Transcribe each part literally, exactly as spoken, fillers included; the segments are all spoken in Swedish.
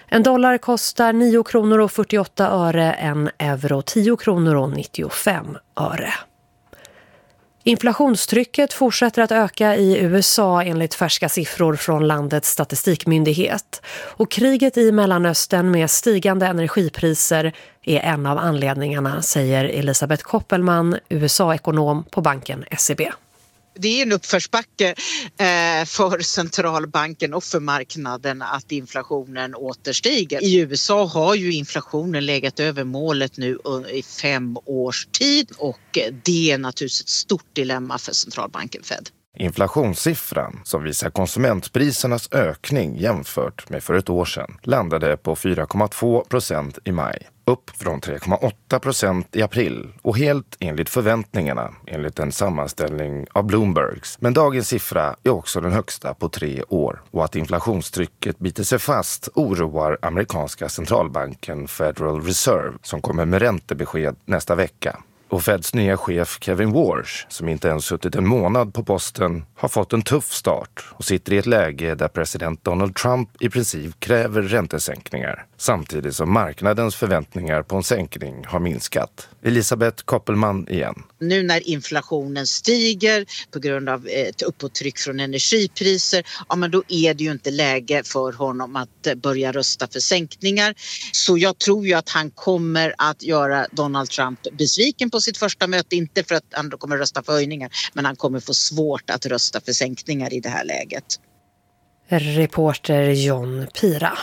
En dollar kostar nio kronor och fyrtioåtta öre, en euro tio kronor och nittiofem öre. Inflationstrycket fortsätter att öka i U S A enligt färska siffror från landets statistikmyndighet. Och kriget i Mellanöstern med stigande energipriser är en av anledningarna, säger Elisabeth Koppelman, U S A-ekonom på banken S E B. Det är en uppförsbacke för centralbanken och för marknaden att inflationen återstiger. I U S A har ju inflationen legat över målet nu i fem års tid och det är naturligtvis ett stort dilemma för centralbanken Fed. Inflationssiffran, som visar konsumentprisernas ökning jämfört med för ett år sedan, landade på fyra komma två procent i maj. Upp från tre komma åtta procent i april och helt enligt förväntningarna enligt en sammanställning av Bloombergs. Men dagens siffra är också den högsta på tre år och att inflationstrycket biter sig fast oroar amerikanska centralbanken Federal Reserve som kommer med räntebesked nästa vecka. Och Feds nya chef Kevin Warsh, som inte ens suttit en månad på posten, har fått en tuff start och sitter i ett läge där president Donald Trump i princip kräver räntesänkningar, samtidigt som marknadens förväntningar på en sänkning har minskat. Elisabeth Koppelman igen. Nu när inflationen stiger på grund av ett uppåttryck från energipriser, ja men då är det ju inte läge för honom att börja rösta för sänkningar. Så jag tror ju att han kommer att göra Donald Trump besviken på sitt första möte, inte för att han kommer rösta för höjningar, men han kommer få svårt att rösta för sänkningar i det här läget. Reporter John Pira.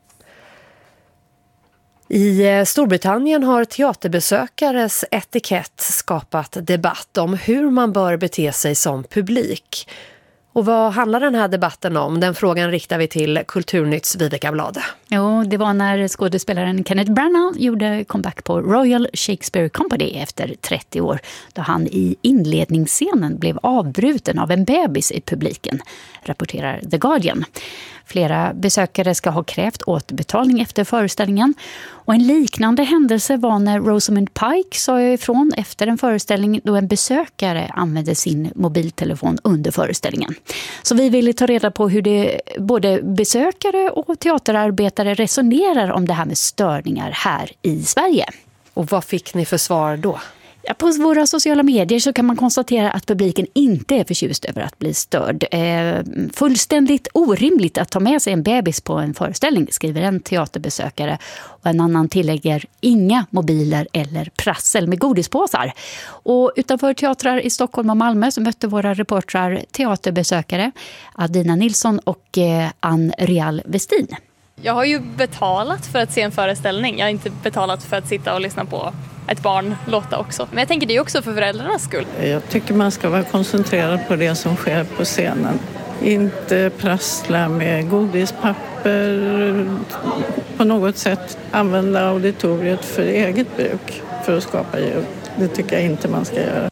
I Storbritannien har teaterbesökares etikett skapat debatt om hur man bör bete sig som publik. Och vad handlar den här debatten om? Den frågan riktar vi till Kulturnytts Viveka Blade. Jo, det var när skådespelaren Kenneth Branagh gjorde comeback på Royal Shakespeare Company efter trettio år, då han i inledningsscenen blev avbruten av en bebis i publiken, rapporterar The Guardian. Flera besökare ska ha krävt återbetalning efter föreställningen. Och en liknande händelse var när Rosamund Pike sa ifrån efter en föreställning då en besökare använde sin mobiltelefon under föreställningen. Så vi ville ta reda på hur det både besökare och teaterarbetare resonerar om det här med störningar här i Sverige. Och vad fick ni för svar då? Ja, på våra sociala medier så kan man konstatera att publiken inte är förtjust över att bli störd. Eh, fullständigt orimligt att ta med sig en bebis på en föreställning, skriver en teaterbesökare. Och en annan tillägger inga mobiler eller prassel med godispåsar. Och utanför teatrar i Stockholm och Malmö så mötte våra reportrar teaterbesökare Adina Nilsson och eh, Ann Real Westin. Jag har ju betalat för att se en föreställning. Jag har inte betalat för att sitta och lyssna på ett barn låta också. Men jag tänker det är också för föräldrarnas skull. Jag tycker man ska vara koncentrerad på det som sker på scenen. Inte prassla med godispapper. På något sätt använda auditoriet för eget bruk för att skapa ljud. Det tycker jag inte man ska göra.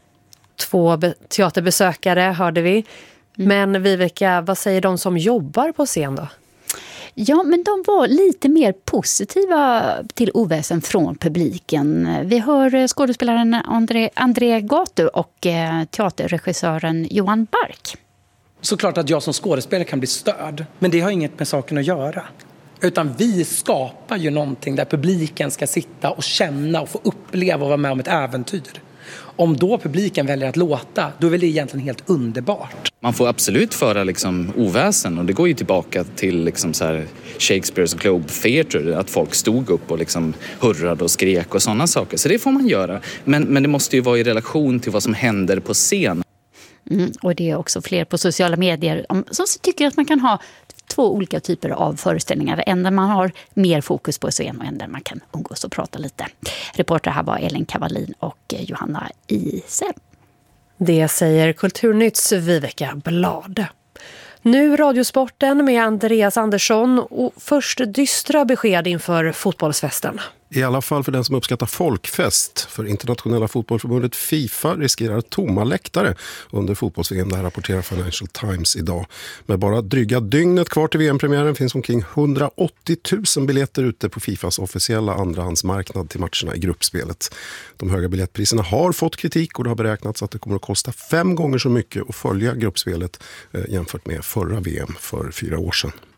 Två be- teaterbesökare hörde vi. Men Viveka, vad säger de som jobbar på scen då? Ja, men de var lite mer positiva till oväsen från publiken. Vi hör skådespelaren André, André Gatu och eh, teaterregissören Johan Bark. Såklart att jag som skådespelare kan bli störd, men det har inget med saken att göra. Utan vi skapar ju någonting där publiken ska sitta och känna och få uppleva och vara med om ett äventyr. Om då publiken väljer att låta, då är det egentligen helt underbart. Man får absolut föra liksom oväsen och det går ju tillbaka till liksom så här Shakespeare's Globe Theatre, att folk stod upp och liksom hurrade och skrek och sådana saker. Så det får man göra. Men, men det måste ju vara i relation till vad som händer på scen. Mm, och det är också fler på sociala medier som tycker att man kan ha två olika typer av föreställningar. En där man har mer fokus på scen och en där man kan umgås och prata lite. Reporter här var Elin Kavalin och Johanna Ise. Det säger Kulturnytts Viveka Blad. Nu radiosporten med Andreas Andersson och först dystra besked inför fotbollsfesten. I alla fall för den som uppskattar folkfest. För internationella fotbollsförbundet FIFA riskerar tomma läktare under fotbolls-V M. Det här rapporterar Financial Times idag. Med bara dryga dygnet kvar till V M-premiären finns omkring hundraåttio tusen biljetter ute på FIFAs officiella andrahandsmarknad till matcherna i gruppspelet. De höga biljettpriserna har fått kritik och det har beräknats att det kommer att kosta fem gånger så mycket att följa gruppspelet jämfört med förra V M för fyra år sedan.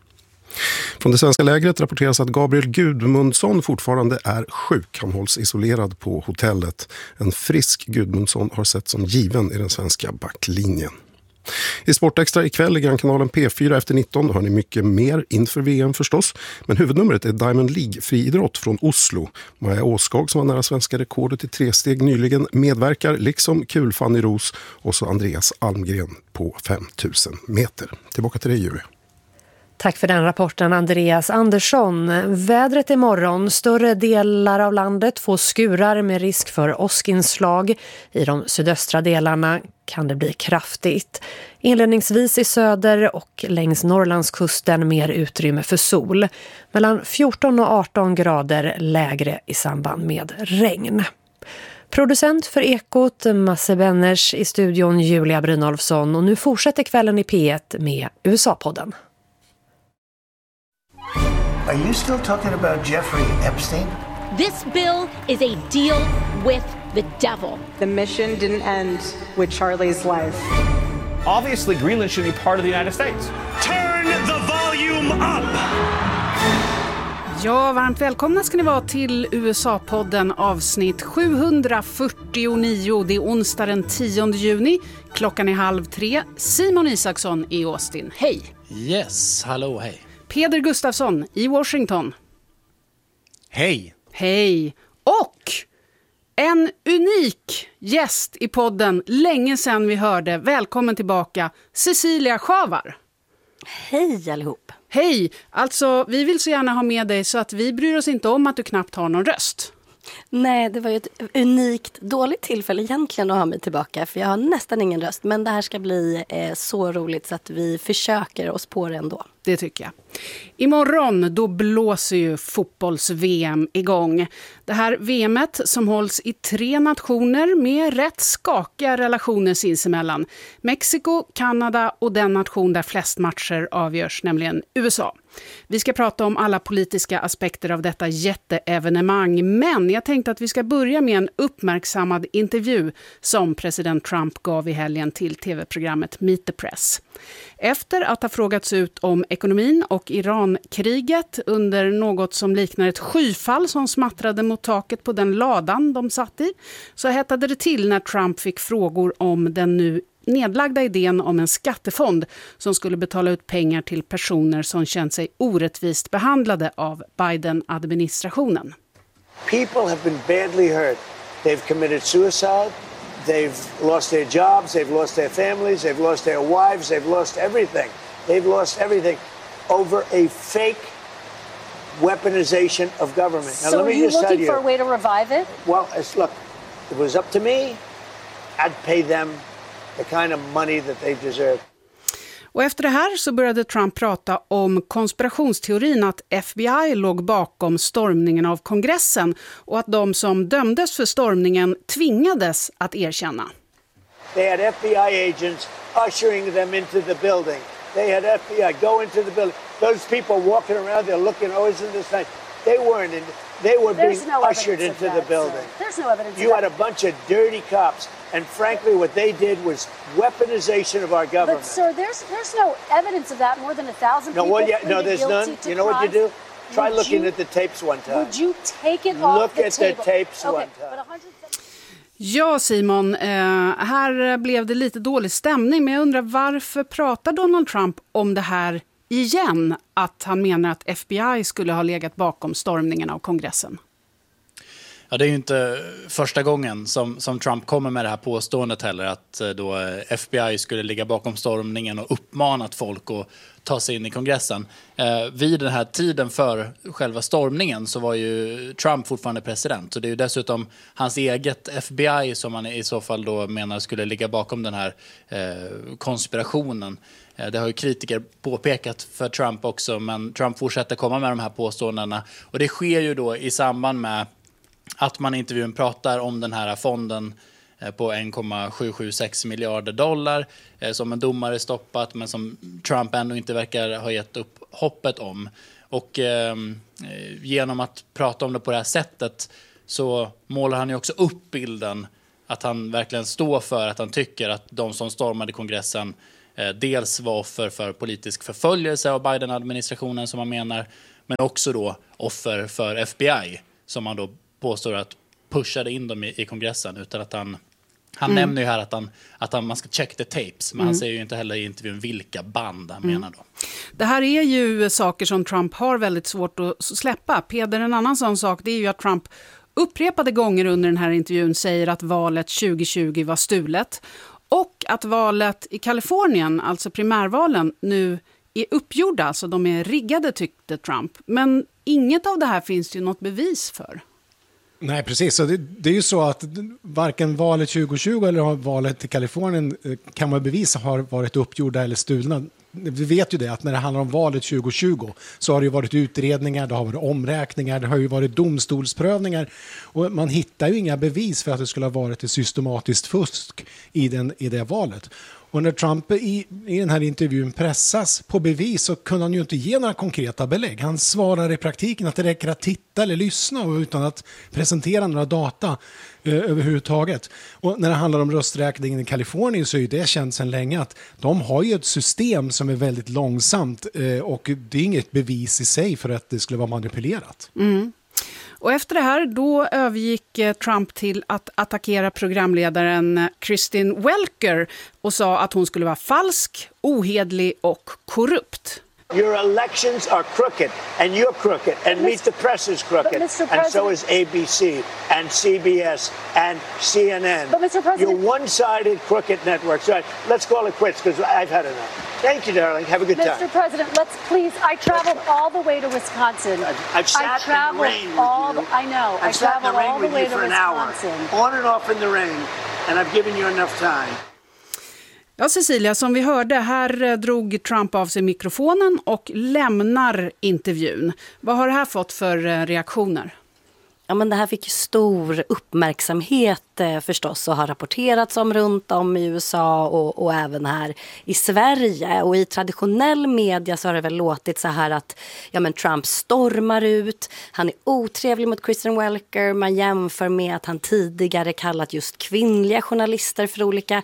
Från det svenska lägret rapporteras att Gabriel Gudmundsson fortfarande är sjuk. Han hålls isolerad på hotellet. En frisk Gudmundsson har sett som given i den svenska backlinjen. I Sportextra ikväll i Grannkanalen P fyra efter nitton hör ni mycket mer inför V M förstås. Men huvudnumret är Diamond League friidrott från Oslo. Maja Åskag som var nära svenska rekordet i tre steg nyligen medverkar liksom kul Fanny Ros och så Andreas Almgren på fem tusen meter. Tillbaka till dig Julia. Tack för den rapporten Andreas Andersson. Vädret imorgon. Större delar av landet får skurar med risk för åskinslag. I de sydöstra delarna kan det bli kraftigt. Inledningsvis i söder och längs Norrlandskusten mer utrymme för sol. Mellan fjorton och arton grader lägre i samband med regn. Producent för Ekot, Masse Benners, i studion Julia Brynolfsson. Och nu fortsätter kvällen i P ett med U S A-podden. Are you still talking about Jeffrey Epstein? This bill is a deal with the devil. The mission didn't end with Charlie's life. Obviously, Greenland should be part of the United States. Turn the volume up! Ja, varmt välkomna ska ni vara till U S A-podden avsnitt sjuhundrafyrtionio. Det är onsdag den tionde juni. Klockan är halv tre. Simon Isaksson i Austin. Hej! Yes, hallå, hej. Peder Gustafsson i Washington. Hej! Hej! Och en unik gäst i podden, länge sedan vi hörde. Välkommen tillbaka, Cecilia Schavar. Hej allihop. Hej! Alltså, vi vill så gärna ha med dig så att vi bryr oss inte om att du knappt har någon röst. Nej, det var ju ett unikt dåligt tillfälle egentligen att ha mig tillbaka. För jag har nästan ingen röst. Men det här ska bli eh, så roligt så att vi försöker oss på det ändå. Det tycker jag. Imorgon då blåser ju fotbolls-V M igång. Det här V M:et som hålls i tre nationer med rätt skakiga relationer sinsemellan. Mexiko, Kanada och den nation där flest matcher avgörs, nämligen U S A. Vi ska prata om alla politiska aspekter av detta jätteevenemang, men jag tänkte att vi ska börja med en uppmärksammad intervju som president Trump gav i helgen till tv-programmet Meet the Press. Efter att ha frågats ut om ekonomin och Iran-kriget under något som liknar ett skyfall som smattrade mot taket på den ladan de satt i, så hettade det till när Trump fick frågor om den nu nedlagda idén om en skattefond som skulle betala ut pengar till personer som känt sig orättvist behandlade av Biden-administrationen. People have been badly hurt. They've committed suicide. They've lost their jobs. They've lost their families. They've lost their wives. They've lost everything. They've lost everything over a fake weaponization of government. So now, let me are you just looking for a way to revive it? Well, look, if it was up to me, I'd pay them the kind of money that they deserve. Och efter det här så började Trump prata om konspirationsteorin att F B I låg bakom stormningen av kongressen och att de som dömdes för stormningen tvingades att erkänna. They had F B I agents ushering them into the building. They had F B I go into the building. Those people walking around there looking, oh, isn't this nice? They weren't in, they were being no ushered into that, the building. Sir. There's no evidence You of had that. a bunch of dirty cops. And frankly, what they did was weaponization of our government. But sir, there's there's no evidence of that. More than a thousand no, people well, yeah, no, pleaded there's guilty none. to You know what you crimes. do? Try Would looking you, at the tapes one time. Would you take it off Look the at table? the tapes Okay, one time. but one hundred Ja, Simon, eh, här blev det lite dålig stämning, men jag undrar varför pratar Donald Trump om det här igen? Att han menar att F B I skulle ha legat bakom stormningen av kongressen. Ja, det är ju inte första gången som, som Trump kommer med det här påståendet heller, att då F B I skulle ligga bakom stormningen och uppmanat folk att ta sig in i kongressen. Eh, vid den här tiden för själva stormningen så var ju Trump fortfarande president. Så det är ju dessutom hans eget F B I som man i så fall då menar skulle ligga bakom den här eh, konspirationen. Eh, det har ju kritiker påpekat för Trump också, men Trump fortsätter komma med de här påståendena. Och det sker ju då i samband med att man i intervjun pratar om den här fonden på en komma sju sju sex miljarder dollar som en domare stoppat, men som Trump ändå inte verkar ha gett upp hoppet om. Och eh, genom att prata om det på det här sättet så målar han ju också upp bilden att han verkligen står för att han tycker att de som stormade kongressen eh, dels var offer för politisk förföljelse av Biden-administrationen som man menar, men också då offer för F B I som man då påstår att pushade in dem i, i kongressen utan att han Han mm. nämner ju här att, han, att han, man ska check the tapes, men mm. han säger ju inte heller i intervjun vilka band han mm. menar då. Det här är ju saker som Trump har väldigt svårt att släppa. Peder, en annan sån sak, det är ju att Trump upprepade gånger under den här intervjun säger att valet tjugo tjugo var stulet och att valet i Kalifornien, alltså primärvalen, nu är uppgjorda, alltså de är riggade, tyckte Trump. Men inget av det här finns det ju något bevis för. Nej, precis. Så det, det är ju så att varken valet tjugo tjugo eller valet i Kalifornien kan man bevisa har varit uppgjorda eller stulna. Vi vet ju det att när det handlar om valet tjugo tjugo så har det ju varit utredningar, det har varit omräkningar, det har ju varit domstolsprövningar och man hittar ju inga bevis för att det skulle ha varit ett systematiskt fusk i, den, i det valet. Och när Trump i, i den här intervjun pressas på bevis så kunde han ju inte ge några konkreta belägg. Han svarar i praktiken att det räcker att titta eller lyssna utan att presentera några data eh, överhuvudtaget. Och när det handlar om rösträkningen i Kalifornien så är det känt sedan länge att de har ju ett system som är väldigt långsamt eh, och det är inget bevis i sig för att det skulle vara manipulerat. Mm. Och efter det här då övergick Trump till att attackera programledaren Kristen Welker och sa att hon skulle vara falsk, ohederlig och korrupt. Your elections are crooked, and you're crooked, and Meet the Press is crooked, and so is A B C, and C B S, and C N N. But Mister President, you're one-sided crooked networks. Right, let's call it quits because I've had enough. Thank you, darling. Have a good Mister time. Mister President, let's please. I traveled all the way to Wisconsin. I've, I've sat I in the rain with all you. The, I know. I've I sat in the traveled rain all the with way you to for an Wisconsin. hour, on and off in the rain, and I've given you enough time. Ja, Cecilia, som vi hörde, här drog Trump av sig mikrofonen och lämnar intervjun. Vad har det här fått för reaktioner? Ja, men det här fick ju stor uppmärksamhet eh, förstås och har rapporterats om runt om i U S A och, och även här i Sverige. Och i traditionell media så har det väl låtit så här att ja, men Trump stormar ut, han är otrevlig mot Kristen Welker, man jämför med att han tidigare kallat just kvinnliga journalister för olika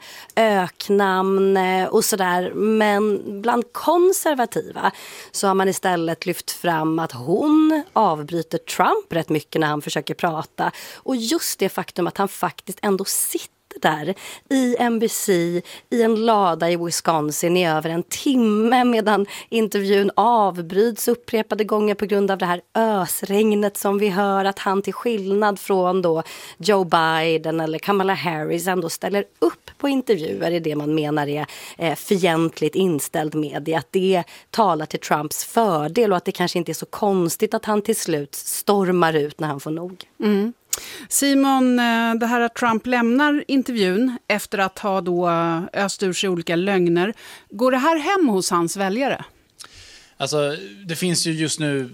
öknamn och sådär. Men bland konservativa så har man istället lyft fram att hon avbryter Trump rätt mycket när han försöker försöker prata. Och just det faktum att han faktiskt ändå sitter där i N B C i en lada i Wisconsin i över en timme medan intervjun avbryts upprepade gånger på grund av det här ösregnet som vi hör, att han till skillnad från då Joe Biden eller Kamala Harris ändå ställer upp på intervjuer i det man menar är eh, fientligt inställd media, att det talar till Trumps fördel och att det kanske inte är så konstigt att han till slut stormar ut när han får nog. Mm. Simon, det här att Trump lämnar intervjun efter att ha då öst ur sig olika lögner, går det här hem hos hans väljare? Alltså, det finns ju just nu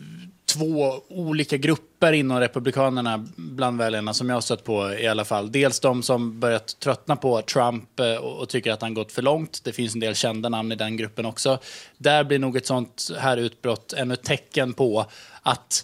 två olika grupper inom republikanerna bland väljarna som jag har stött på i alla fall. Dels de som börjat tröttna på Trump och tycker att han gått för långt. Det finns en del kända namn i den gruppen också. Där blir nog ett sånt här utbrott ännu ett tecken på att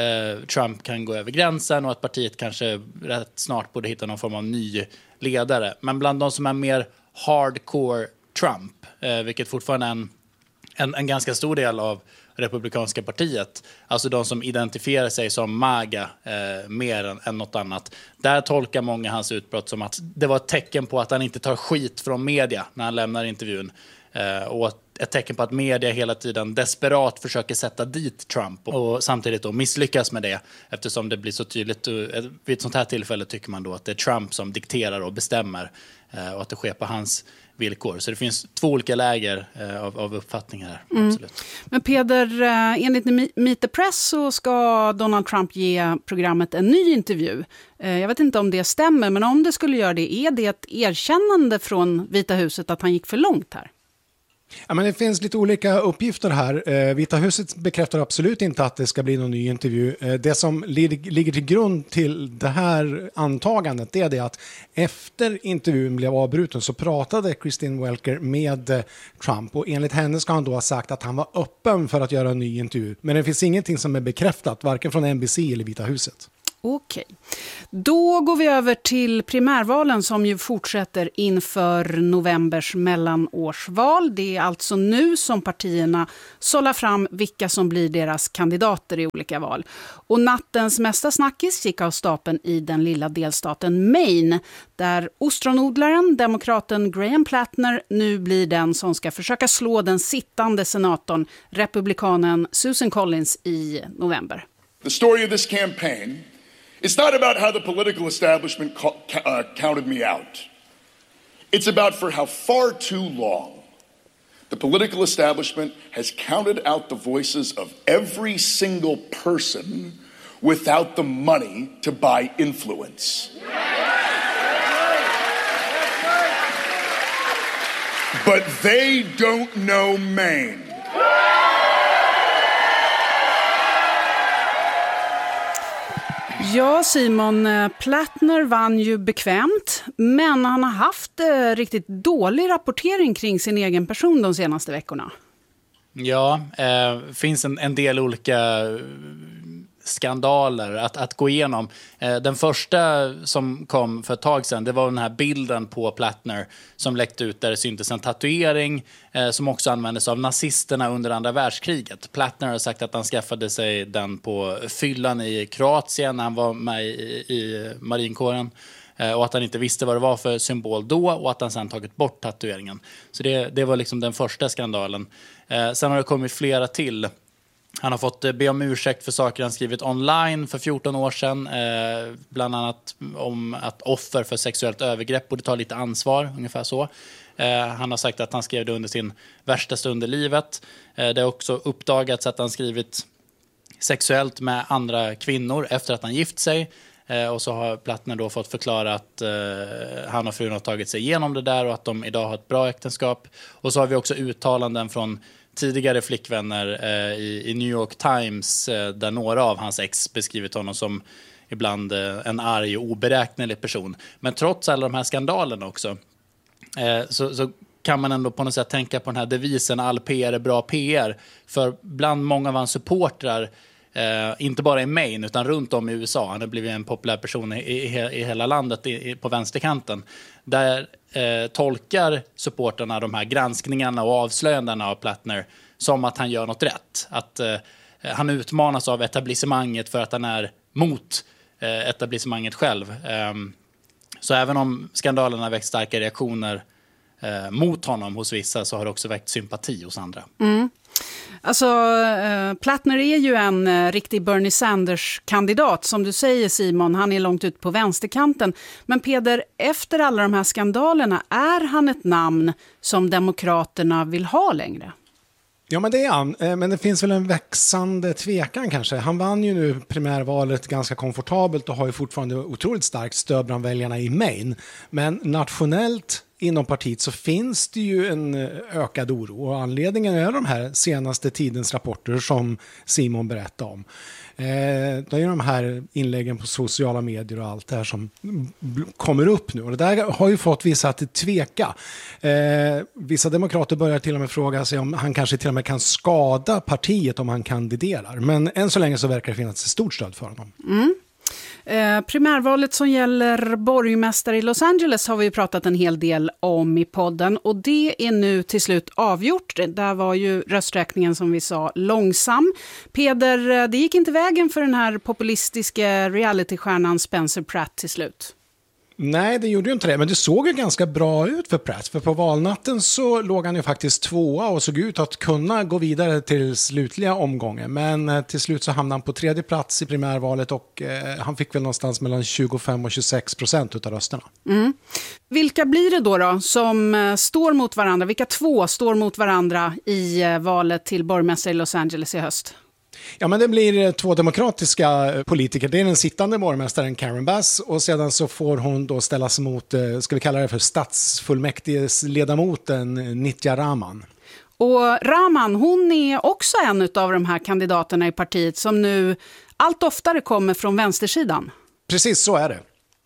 Trump kan gå över gränsen och att partiet kanske rätt snart borde hitta någon form av ny ledare. Men bland de som är mer hardcore Trump, vilket fortfarande är en, en, en ganska stor del av republikanska partiet, alltså de som identifierar sig som MAGA eh, mer än, än något annat, där tolkar många hans utbrott som att det var ett tecken på att han inte tar skit från media när han lämnar intervjun. Eh, och att ett tecken på att media hela tiden desperat försöker sätta dit Trump och samtidigt då misslyckas med det, eftersom det blir så tydligt. Vid ett sånt här tillfälle tycker man då att det är Trump som dikterar och bestämmer och att det sker på hans villkor. Så det finns två olika läger av, av uppfattningar här. Mm. Absolut. Men Peder, enligt Meet the Press så ska Donald Trump ge programmet en ny intervju. Jag vet inte om det stämmer, men om det skulle göra det, är det ett erkännande från Vita huset att han gick för långt här? Ja, men det finns lite olika uppgifter här. Eh, Vita huset bekräftar absolut inte att det ska bli någon ny intervju. Eh, det som li- ligger till grund till det här antagandet, det är det att efter intervjun blev avbruten så pratade Kristen Welker med eh, Trump, och enligt henne ska han då ha sagt att han var öppen för att göra en ny intervju. Men det finns ingenting som är bekräftat, varken från N B C eller Vita huset. Okej. Då går vi över till primärvalen som ju fortsätter inför novembers mellanårsval. Det är alltså nu som partierna sållar fram vilka som blir deras kandidater i olika val. Och nattens mesta snackis gick av stapeln i den lilla delstaten Maine, där ostronodlaren, demokraten Graham Plattner, nu blir den som ska försöka slå den sittande senatorn, republikanen Susan Collins, i november. The story of this campaign, it's not about how the political establishment co- uh, counted me out. It's about for how far too long the political establishment has counted out the voices of every single person without the money to buy influence. But they don't know Maine. Ja, Simon, Plattner vann ju bekvämt, men han har haft eh, riktigt dålig rapportering kring sin egen person de senaste veckorna. Ja, det eh, finns en, en del olika skandaler att, att gå igenom. Eh, den första som kom för ett tag sedan, det var den här bilden på Plattner som läckte ut där det syntes en tatuering eh, som också användes av nazisterna under andra världskriget. Plattner har sagt att han skaffade sig den på fyllan i Kroatien när han var med i, i marinkåren. Eh, och att han inte visste vad det var för symbol då och att han sedan tagit bort tatueringen. Så det, det var liksom den första skandalen. Eh, sen har det kommit flera till. Han har fått be om ursäkt för saker han skrivit online för fjorton år sedan. Eh, bland annat om att offer för sexuellt övergrepp borde ta lite ansvar, ungefär så. Eh, han har sagt att han skrev det under sin värsta stund i livet. Eh, det har också uppdagats att han skrivit sexuellt med andra kvinnor efter att han gift sig. Eh, och så har Plattner då fått förklara att eh, han och frun har tagit sig igenom det där och att de idag har ett bra äktenskap. Och så har vi också uttalanden från tidigare flickvänner eh, i, i New York Times eh, där några av hans ex beskrivit honom som ibland eh, en arg och oberäknelig person. Men trots alla de här skandalerna också eh, så, så kan man ändå på något sätt tänka på den här devisen all P R är bra P R. För bland många av hans supportrar, eh, inte bara i Maine utan runt om i U S A, han har blivit en populär person i, i, i hela landet i, i, på vänsterkanten, där Eh, tolkar supporterna de här granskningarna och avslöjandena av Plattner som att han gör något rätt. Att eh, han utmanas av etablissemanget för att han är mot eh, etablissemanget själv. Eh, så även om skandalerna har väckt starka reaktioner eh, mot honom hos vissa, så har det också väckt sympati hos andra. Mm. Alltså, eh, Plattner är ju en eh, riktig Bernie Sanders-kandidat. Som du säger, Simon, han är långt ut på vänsterkanten. Men Peder, efter alla de här skandalerna, är han ett namn som demokraterna vill ha längre? Ja, men det är han. Men det finns väl en växande tvekan kanske. Han vann ju nu primärvalet ganska komfortabelt och har ju fortfarande otroligt starkt stöd bland väljarna i Maine. Men nationellt inom partiet så finns det ju en ökad oro, och anledningen är de här senaste tidens rapporter som Simon berättade om. Eh, det är ju de här inläggen på sociala medier och allt det här som kommer upp nu, och det där har ju fått vissa att tveka. Eh, vissa demokrater börjar till och med fråga sig om han kanske till och med kan skada partiet om han kandiderar, men än så länge så verkar det finnas ett stort stöd för honom. Mm. Eh, primärvalet som gäller borgmästare i Los Angeles har vi ju pratat en hel del om i podden, och det är nu till slut avgjort. Där var ju rösträkningen, som vi sa, långsam. Peder, det gick inte vägen för den här populistiska realitystjärnan Spencer Pratt till slut. Nej, det gjorde ju inte det, men det såg ju ganska bra ut för Pratt, för på valnatten så låg han ju faktiskt tvåa och såg ut att kunna gå vidare till slutliga omgången, men till slut så hamnade han på tredje plats i primärvalet, och eh, han fick väl någonstans mellan tjugofem och tjugosex procent av rösterna. Mm. Vilka blir det då, då som eh, står mot varandra? Vilka två står mot varandra i eh, valet till borgmästare i Los Angeles i höst? Ja, men det blir två demokratiska politiker. Det är den sittande borgmästaren Karen Bass, och sedan så får hon då ställas mot, ska vi kalla det för stadsfullmäktigesledamoten Nitya Raman. Och Raman, hon är också en av de här kandidaterna i partiet som nu allt oftare kommer från vänstersidan. Precis, så är det.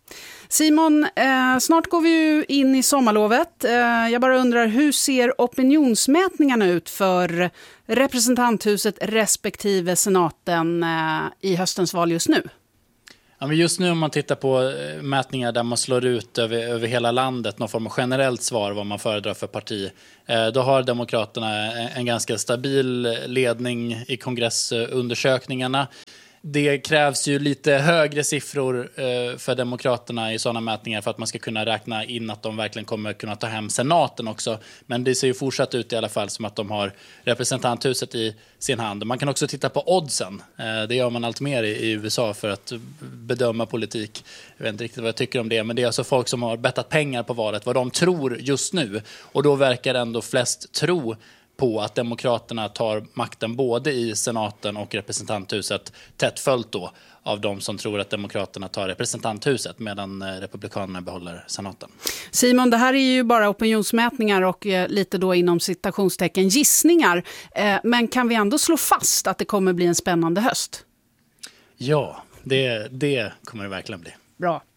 Simon, eh, snart går vi ju in i sommarlovet. Eh, jag bara undrar, hur ser opinionsmätningarna ut för representanthuset respektive senaten eh, i höstens val just nu? Ja, men just nu om man tittar på mätningar där man slår ut över, över hela landet någon form av generellt svar vad man föredrar för parti, eh, då har Demokraterna en, en ganska stabil ledning i kongressundersökningarna. Det krävs ju lite högre siffror eh, för Demokraterna i sådana mätningar för att man ska kunna räkna in att de verkligen kommer kunna ta hem senaten också. Men det ser ju fortsatt ut i alla fall som att de har representanthuset i sin hand. Man kan också titta på oddsen. Eh, det gör man allt mer i, i U S A för att bedöma politik. Jag vet inte riktigt vad jag tycker om det, men det är alltså folk som har bettat pengar på valet, vad de tror just nu. Och då verkar ändå flest tro på att Demokraterna tar makten både i senaten och representanthuset, tätt följt då av de som tror att Demokraterna tar representanthuset medan Republikanerna behåller senaten. Simon, det här är ju bara opinionsmätningar och eh, lite då inom citationstecken gissningar. Eh, men kan vi ändå slå fast att det kommer bli en spännande höst? Ja, det, det kommer det verkligen bli. Bra.